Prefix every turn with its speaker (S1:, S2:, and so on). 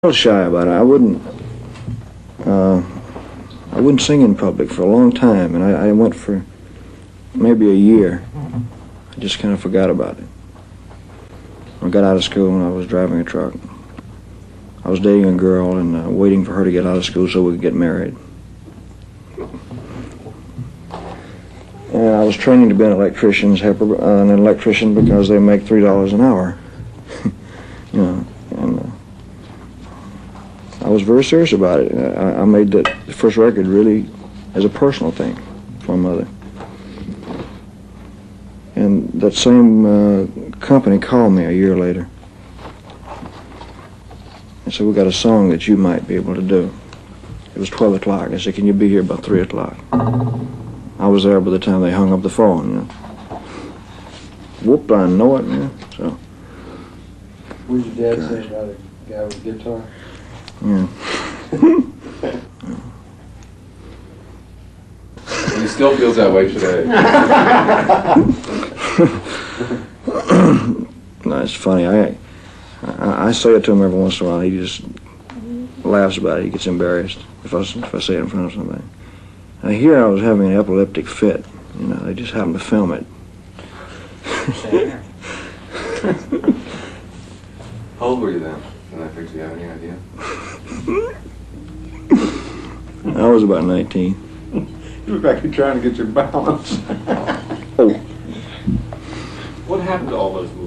S1: little shy about it. I wouldn't sing in public for a long time, and I went for maybe a year. I just kind of forgot about it. I got out of school when I was driving a truck. I was dating a girl and waiting for her to get out of school so we could get married. And I was training to be an electrician because they make $3 an hour. I was very serious about it. I made the first record really as a personal thing for my mother. And that same company called me a year later and said, "We got a song that you might be able to do." It was 12 o'clock. I said, "Can you be here about 3 o'clock?" I was there by the time they hung up the phone. Whoop, I know it, man. So.
S2: What did your dad say about a guy with a guitar?
S1: Yeah.
S3: He still feels that way today.
S1: No, it's funny. I say it to him every once in a while. He just laughs about it. He gets embarrassed if I say it in front of somebody. Here I was having an epileptic fit. They just happened to film it.
S3: How old were you then? And I think you have any idea?
S1: I was about 19.
S2: You look like you're trying to get your balance.
S1: Oh.
S3: What happened to all those